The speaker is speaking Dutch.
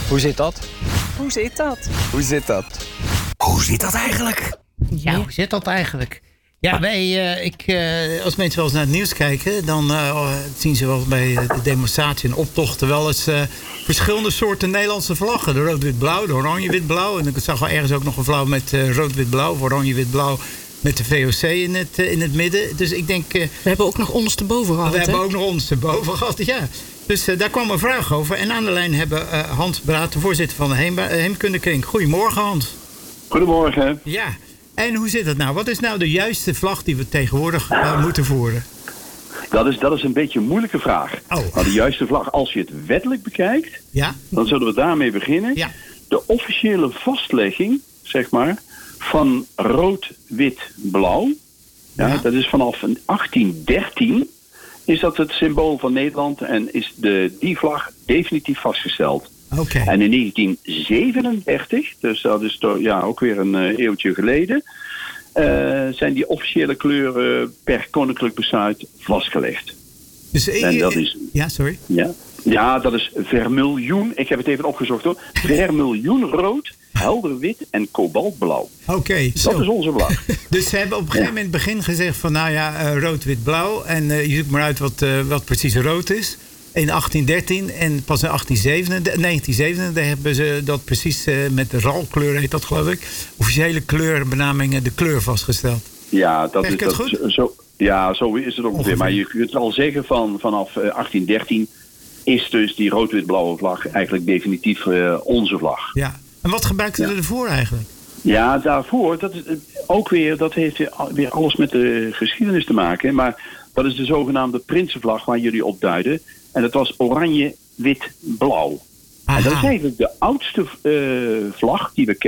Hoe zit dat? Hoe zit dat? Hoe zit dat? Hoe zit dat eigenlijk? Ja, hoe zit dat eigenlijk? Ja, als mensen wel eens naar het nieuws kijken, dan zien ze wel bij de demonstratie en optochten wel eens verschillende soorten Nederlandse vlaggen. De rood-wit-blauw, de oranje-wit-blauw. En ik zag wel ergens ook nog een vlag met rood-wit-blauw of oranje-wit-blauw met de VOC in het midden. Dus ik denk... we hebben ook nog ondersteboven gehad. We hebben ook nog ondersteboven gehad, ja. Dus daar kwam een vraag over. En aan de lijn hebben Hans Braat, de voorzitter van de Heemkundekring. Goedemorgen, Hans. Goedemorgen. Ja. En hoe zit het nou? Wat is nou de juiste vlag die we tegenwoordig moeten voeren? Dat is een beetje een moeilijke vraag. Oh. Maar de juiste vlag, als je het wettelijk bekijkt, ja? Dan zullen we daarmee beginnen. Ja. De officiële vastlegging, zeg maar, van rood-wit-blauw. Ja, dat is vanaf 1813 is dat het symbool van Nederland en is die vlag definitief vastgesteld. Okay. En in 1937, dus dat is ook weer een eeuwtje geleden, zijn die officiële kleuren per koninklijk besluit vastgelegd. Dus en dat is, ja, sorry. Ja, dat is vermiljoen. Ik heb het even opgezocht hoor. Vermiljoenrood, helder wit en kobaltblauw. Oké, dat is onze vlag. Dus ze hebben op een gegeven moment begin gezegd van rood, wit, blauw. En je zoekt maar uit wat precies rood is. In 1813 en pas in 1937 hebben ze dat precies met de RAL-kleur heet dat geloof ik. Officiële kleurbenamingen de kleur vastgesteld. Ja, dat is dat goed? Zo is het ongeveer. Maar je kunt wel zeggen vanaf 1813 is dus die rood-wit-blauwe vlag eigenlijk definitief onze vlag. Ja. En wat gebruikten we ervoor eigenlijk? Ja, daarvoor, dat heeft weer alles met de geschiedenis te maken. Maar dat is de zogenaamde Prinsenvlag waar jullie op duiden. En dat was oranje, wit, blauw. En dat is eigenlijk de oudste vlag die we kennen.